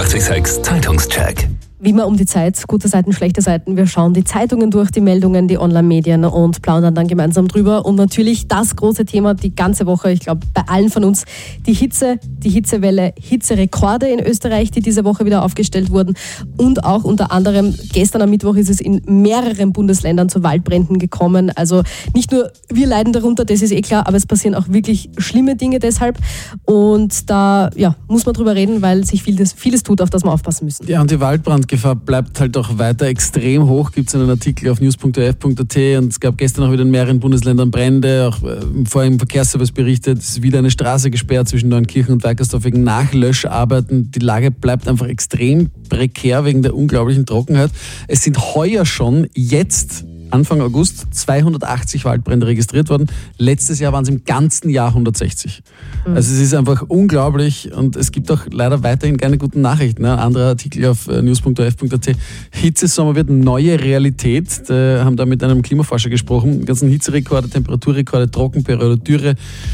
886 Zeitungscheck. Wie immer um die Zeit, gute Seiten, schlechte Seiten. Wir schauen die Zeitungen durch, die Meldungen, die Online-Medien und plaudern dann gemeinsam drüber. Und natürlich das große Thema die ganze Woche, ich glaube bei allen von uns, die Hitze, die Hitzewelle, Hitzerekorde in Österreich, die diese Woche wieder aufgestellt wurden. Und auch unter anderem gestern am Mittwoch ist es in mehreren Bundesländern zu Waldbränden gekommen. Also nicht nur wir leiden darunter, das ist klar, aber es passieren auch wirklich schlimme Dinge deshalb. Und da muss man drüber reden, weil sich vieles tut, auf das wir aufpassen müssen. Ja, und die Waldbrandgefahr bleibt halt auch weiter extrem hoch. Gibt es einen Artikel auf news.of.at und es gab gestern auch wieder in mehreren Bundesländern Brände. Auch vorher im Verkehrsservice berichtet, es ist wieder eine Straße gesperrt zwischen Neunkirchen und Weikersdorf wegen Nachlöscharbeiten. Die Lage bleibt einfach extrem prekär wegen der unglaublichen Trockenheit. Es sind heuer schon jetzt Anfang August 280 Waldbrände registriert worden. Letztes Jahr waren es im ganzen Jahr 160. Also es ist einfach unglaublich und es gibt auch leider weiterhin keine guten Nachrichten. Ein anderer Artikel auf news.of.at. Hitzesommer wird neue Realität. Da haben da mit einem Klimaforscher gesprochen. Die ganzen Hitzerekorde, Temperaturrekorde, Trockenperiode, Dürre.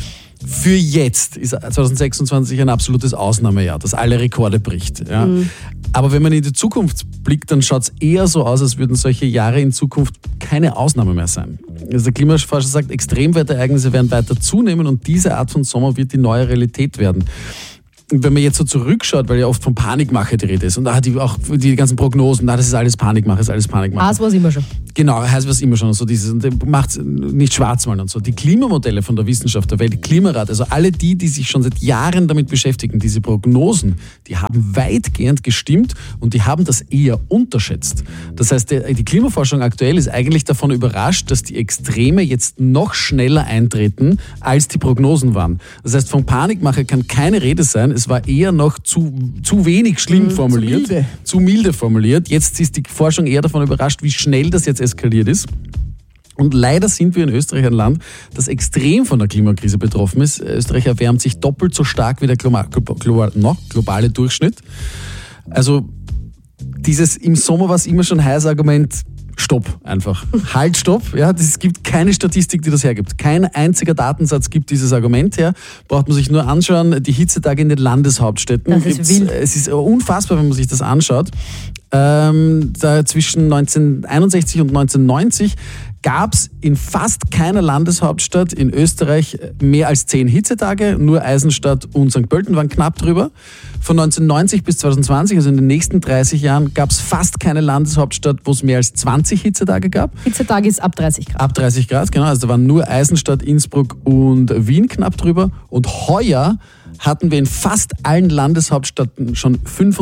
Für jetzt ist 2026 ein absolutes Ausnahmejahr, das alle Rekorde bricht. Ja. Aber wenn man in die Zukunft blickt, dann schaut es eher so aus, als würden solche Jahre in Zukunft keine Ausnahme mehr sein. Also der Klimaforscher sagt, Extremwetterereignisse werden weiter zunehmen und diese Art von Sommer wird die neue Realität werden. Und wenn man jetzt so zurückschaut, weil ja oft von Panikmache die Rede ist und auch die ganzen Prognosen, das ist alles Panikmache, ist alles Panikmache. Das war es immer schon. Genau, heißt was immer schon. So dieses, und macht nicht schwarzmalen und so. Die Klimamodelle von der Wissenschaft, der Weltklimarat, also alle die sich schon seit Jahren damit beschäftigen, diese Prognosen, die haben weitgehend gestimmt und die haben das eher unterschätzt. Das heißt, die Klimaforschung aktuell ist eigentlich davon überrascht, dass die Extreme jetzt noch schneller eintreten, als die Prognosen waren. Das heißt, von Panikmache kann keine Rede sein. Es war eher noch zu wenig schlimm formuliert, zu milde formuliert. Jetzt ist die Forschung eher davon überrascht, wie schnell das jetzt eskaliert ist. Und leider sind wir in Österreich ein Land, das extrem von der Klimakrise betroffen ist. Österreich erwärmt sich doppelt so stark wie der globale Durchschnitt. Also dieses im Sommer war es immer schon heiß Argument, Stopp einfach. Halt, stopp. Ja, es gibt keine Statistik, die das hergibt. Kein einziger Datensatz gibt dieses Argument her. Braucht man sich nur anschauen, die Hitzetage in den Landeshauptstädten. Das ist wild. Es ist unfassbar, wenn man sich das anschaut. Da zwischen 1961 und 1990 gab es in fast keiner Landeshauptstadt in Österreich mehr als 10 Hitzetage. Nur Eisenstadt und St. Pölten waren knapp drüber. Von 1990 bis 2020, also in den nächsten 30 Jahren, gab es fast keine Landeshauptstadt, wo es mehr als 20 Hitzetage gab. Hitzetage ist ab 30 Grad. Ab 30 Grad, genau. Also da waren nur Eisenstadt, Innsbruck und Wien knapp drüber. Und heuer hatten wir in fast allen Landeshauptstädten schon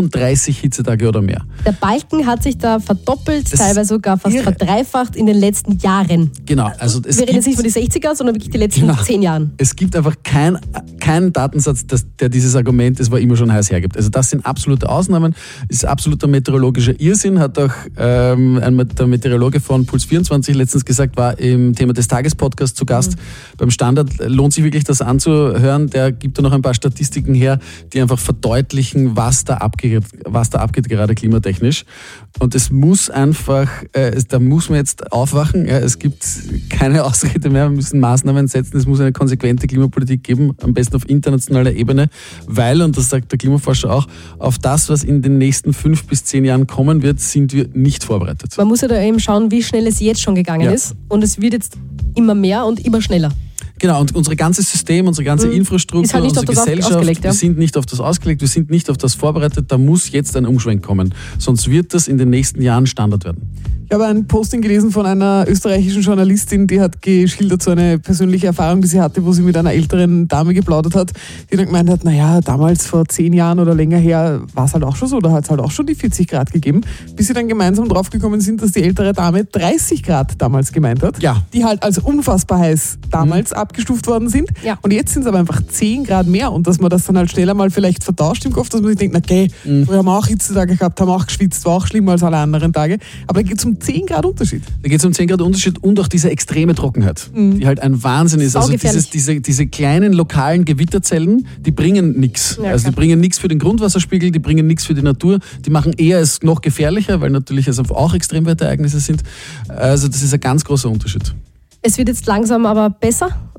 35 Hitzetage oder mehr. Der Balken hat sich da verdoppelt, teilweise sogar fast verdreifacht in den letzten Jahren. Genau. Also wir reden jetzt nicht von den 60er, sondern wirklich die letzten 10 Jahren. Es gibt einfach keinen Datensatz, der dieses Argument, es war immer schon heiß, hergibt. Also das sind absolute Ausnahmen, ist absoluter meteorologischer Irrsinn, hat auch der Meteorologe von Puls 24 letztens gesagt, war im Thema des Tages-Podcasts zu Gast beim Standard. Lohnt sich wirklich, das anzuhören. Der gibt da noch ein paar Statistiken her, die einfach verdeutlichen, was da abgeht gerade klimatechnisch. Und es muss einfach, da muss man jetzt aufwachen. Ja, es gibt keine Ausrede mehr, wir müssen Maßnahmen setzen. Es muss eine konsequente Klimapolitik geben, am besten auf internationaler Ebene, weil, und das sagt der Klimaforscher auch, auf das, was in den nächsten 5 bis 10 Jahren kommen wird, sind wir nicht vorbereitet. Man muss ja da eben schauen, wie schnell es jetzt schon gegangen ist. Und es wird jetzt immer mehr und immer schneller. Genau, und unser ganzes System, unsere ganze Infrastruktur, halt unsere Gesellschaft, wir sind nicht auf das ausgelegt, wir sind nicht auf das vorbereitet, da muss jetzt ein Umschwenk kommen. Sonst wird das in den nächsten Jahren Standard werden. Ich habe ein Posting gelesen von einer österreichischen Journalistin, die hat geschildert so eine persönliche Erfahrung, die sie hatte, wo sie mit einer älteren Dame geplaudert hat, die dann gemeint hat, naja, damals vor 10 Jahren oder länger her war es halt auch schon so, da hat es halt auch schon die 40 Grad gegeben, bis sie dann gemeinsam draufgekommen sind, dass die ältere Dame 30 Grad damals gemeint hat, die halt als unfassbar heiß damals abgestuft worden sind. Ja. Und jetzt sind es aber einfach 10 Grad mehr und dass man das dann halt schneller mal vielleicht vertauscht im Kopf, dass man sich denkt, okay, wir haben auch Hitzetage gehabt, haben auch geschwitzt, war auch schlimmer als alle anderen Tage, aber da geht es um 10 Grad Unterschied. Da geht es um 10 Grad Unterschied und auch diese extreme Trockenheit, die halt ein Wahnsinn ist. Also diese kleinen lokalen Gewitterzellen, die bringen nichts. Ja, also die bringen nichts für den Grundwasserspiegel, die bringen nichts für die Natur, die machen eher es noch gefährlicher, weil natürlich es auch Extremwetterereignisse sind. Also das ist ein ganz großer Unterschied. Es wird jetzt langsam aber besser.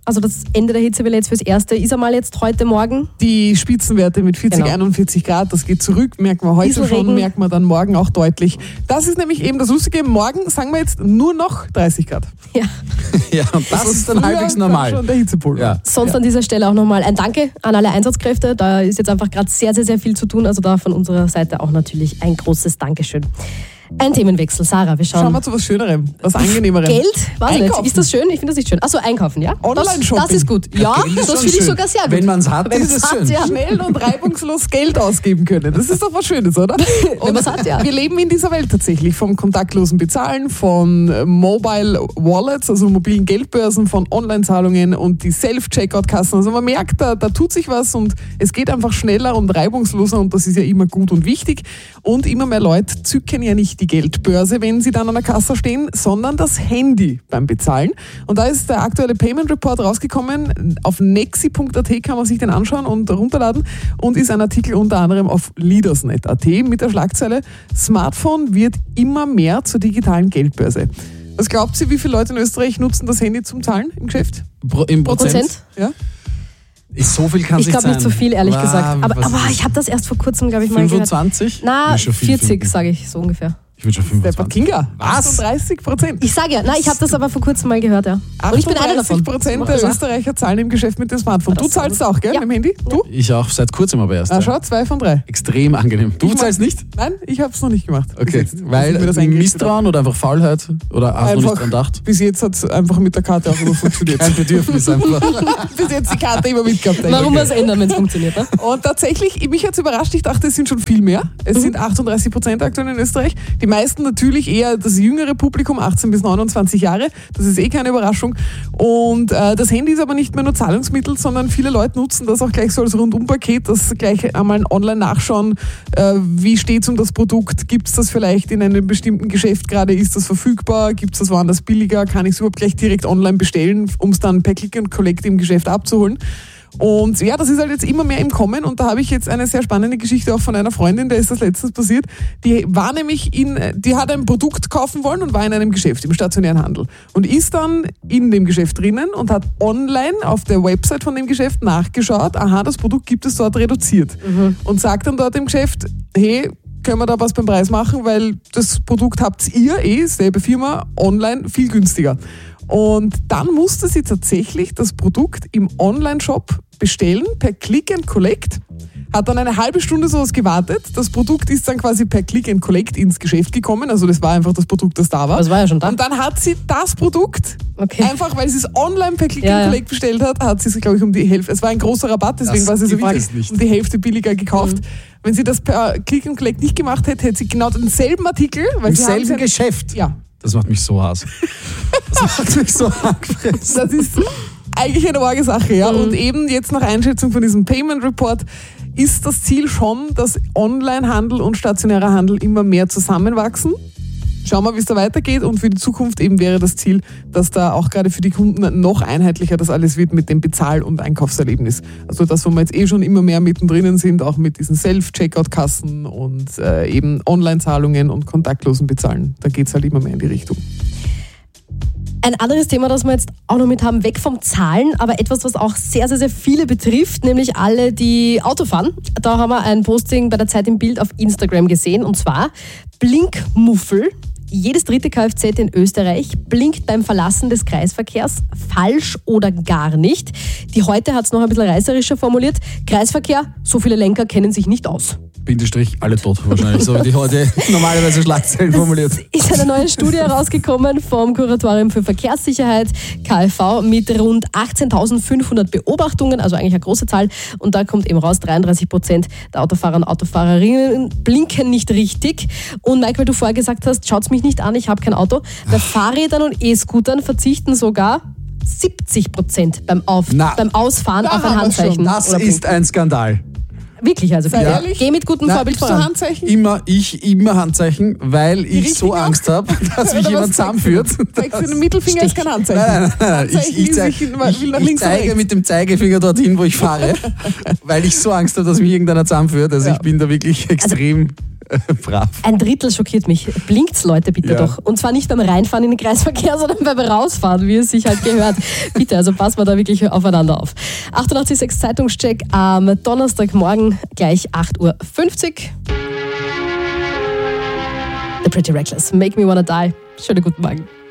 Also das Ende der Hitzewelle jetzt fürs Erste ist einmal jetzt heute Morgen. Die Spitzenwerte mit 40, 41 Grad, das geht zurück, merken wir heute schon, merken wir dann morgen auch deutlich. Das ist nämlich eben das Lustige, morgen sagen wir jetzt nur noch 30 Grad. Ja. Ja, und das ist dann halbwegs normal. Schon der Hitzepol. Ja. Sonst an dieser Stelle auch nochmal ein Danke an alle Einsatzkräfte. Da ist jetzt einfach gerade sehr, sehr, sehr viel zu tun. Also da von unserer Seite auch natürlich ein großes Dankeschön. Ein Themenwechsel, Sarah, wir schauen. Schauen wir zu was Schönerem, was Angenehmerem. Geld? Weiß Einkaufen. nicht. Ist das schön? Ich finde das nicht schön. Achso, einkaufen, ja? Online-Shopping. Das ist gut. Ja, Geld ist das schon finde ich schön. sogar sehr gut. Wenn man es hat, Wenn ist es man's schön. hat, ja. Schnell und reibungslos Geld ausgeben können. Das ist doch was Schönes, oder? Wenn man's hat, ja. Wir leben in dieser Welt tatsächlich vom kontaktlosen Bezahlen, von Mobile Wallets, also mobilen Geldbörsen, von Online-Zahlungen und die Self-Checkout-Kassen. Also man merkt, da tut sich was und es geht einfach schneller und reibungsloser und das ist ja immer gut und wichtig. Und immer mehr Leute zücken ja nicht die Geldbörse, wenn sie dann an der Kasse stehen, sondern das Handy beim Bezahlen. Und da ist der aktuelle Payment Report rausgekommen. Auf nexi.at kann man sich den anschauen und runterladen und ist ein Artikel unter anderem auf leadersnet.at mit der Schlagzeile Smartphone wird immer mehr zur digitalen Geldbörse. Was glaubt ihr, wie viele Leute in Österreich nutzen das Handy zum Zahlen im Geschäft? Im Prozent? Ja? So viel kann es Ich nicht glaube sein. nicht so viel, ehrlich gesagt. Aber was ist ich habe das erst vor kurzem, glaube ich, mal gehört. 25? Na, Ich will schon viel 40, finden. sage ich so ungefähr. Ich würde schon Stepper 25. Kinga. Was? 38%. Ich sage ja, nein, ich habe das aber vor kurzem mal gehört, ja. Und ich bin einer davon. 38% der Österreicher zahlen im Geschäft mit dem Smartphone. Du zahlst auch, gell, Ja. mit dem Handy? Du? Ich auch seit kurzem aber erst. Na Ja. schau, 2 von 3. Extrem angenehm. Du zahlst nicht? Nein, ich habe es noch nicht gemacht. Okay. Bis jetzt. Weil Bis ich mir das eingerichtet Misstrauen oder einfach Faulheit? Oder hast du nicht Einfach, dran gedacht? bis jetzt hat es einfach mit der Karte auch immer funktioniert. Kein Bedürfnis einfach. Bis jetzt die Karte immer mitgehabt. Warum was ändern, wenn es funktioniert, ne? Und tatsächlich, mich hat es überrascht, ich dachte, es sind schon viel mehr. Es sind 38% aktuell in Österreich. Die meisten natürlich eher das jüngere Publikum, 18 bis 29 Jahre. Das ist keine Überraschung. Und das Handy ist aber nicht mehr nur Zahlungsmittel, sondern viele Leute nutzen das auch gleich so als Rundumpaket, das gleich einmal online nachschauen, wie steht es um das Produkt, gibt es das vielleicht in einem bestimmten Geschäft gerade, ist das verfügbar, gibt es das woanders billiger, kann ich es überhaupt gleich direkt online bestellen, um es dann per Click and Collect im Geschäft abzuholen. Und ja, das ist halt jetzt immer mehr im Kommen und da habe ich jetzt eine sehr spannende Geschichte auch von einer Freundin, der ist das letztens passiert. Die war nämlich die hat ein Produkt kaufen wollen und war in einem Geschäft, im stationären Handel und ist dann in dem Geschäft drinnen und hat online auf der Website von dem Geschäft nachgeschaut, aha, das Produkt gibt es dort reduziert und sagt dann dort im Geschäft, hey, können wir da was beim Preis machen, weil das Produkt habt ihr selbe Firma, online viel günstiger. Und dann musste sie tatsächlich das Produkt im Online-Shop bestellen, per Click and Collect, hat dann eine halbe Stunde sowas gewartet. Das Produkt ist dann quasi per Click and Collect ins Geschäft gekommen, also das war einfach das Produkt, das da war. Das war ja schon da. Und dann hat sie das Produkt, einfach weil sie es online per Click and Collect bestellt hat sie es, glaube ich, um die Hälfte, es war ein großer Rabatt, deswegen war sie so wichtig, um die Hälfte billiger gekauft. Wenn sie das per Click and Collect nicht gemacht hätte, hätte sie genau denselben Artikel, weil Im sie haben selben Geschäft? Ja. Das macht mich so Hass. Das macht mich so angefressen. Das ist eigentlich eine arge Sache, ja. Und eben jetzt nach Einschätzung von diesem Payment Report ist das Ziel schon, dass Onlinehandel und stationärer Handel immer mehr zusammenwachsen. Schauen wir, wie es da weitergeht und für die Zukunft eben wäre das Ziel, dass da auch gerade für die Kunden noch einheitlicher das alles wird mit dem Bezahl- und Einkaufserlebnis. Also das, wo wir jetzt schon immer mehr mittendrin sind, auch mit diesen Self-Checkout-Kassen und eben Online-Zahlungen und kontaktlosen Bezahlen. Da geht es halt immer mehr in die Richtung. Ein anderes Thema, das wir jetzt auch noch mit haben, weg vom Zahlen, aber etwas, was auch sehr, sehr, sehr viele betrifft, nämlich alle, die Auto fahren. Da haben wir ein Posting bei der Zeit im Bild auf Instagram gesehen, und zwar Blinkmuffel. Jedes dritte Kfz in Österreich blinkt beim Verlassen des Kreisverkehrs falsch oder gar nicht. Die Heute hat es noch ein bisschen reißerischer formuliert. Kreisverkehr, so viele Lenker kennen sich nicht aus. Bindestrich, alle tot wahrscheinlich, so wie die heute normalerweise Schlagzeilen formuliert. Ist eine neue Studie herausgekommen vom Kuratorium für Verkehrssicherheit, KfV, mit rund 18.500 Beobachtungen, also eigentlich eine große Zahl. Und da kommt eben raus, 33% der Autofahrer und Autofahrerinnen blinken nicht richtig. Und Mike, weil du vorher gesagt hast, schaut's mich nicht an, ich habe kein Auto. Bei Fahrrädern und E-Scootern verzichten sogar 70% beim Ausfahren auf ein Handzeichen. Das ist ein Skandal. Wirklich, also Sei ehrlich? geh mit gutem Vorbild Gibst du voran. Handzeichen? Immer Handzeichen, weil ich so richtigen Angst habe, dass mich Oder jemand was zusammenführt. Zeigst du den Mittelfinger ist kein Handzeichen. Nein. Handzeichen Ich ist, zeige will nach links oder zeige rechts. mit dem Zeigefinger dorthin, wo ich fahre, weil ich so Angst habe, dass mich irgendeiner zusammenführt. Also ich bin da wirklich extrem Brav. Ein Drittel schockiert mich. Blinkt's, Leute, bitte doch. Und zwar nicht beim Reinfahren in den Kreisverkehr, sondern beim Rausfahren, wie es sich halt gehört. Bitte, also passen wir da wirklich aufeinander auf. 88.6 Zeitungscheck am Donnerstagmorgen gleich 8.50 Uhr. The Pretty Reckless. Make Me Wanna Die. Schönen guten Morgen.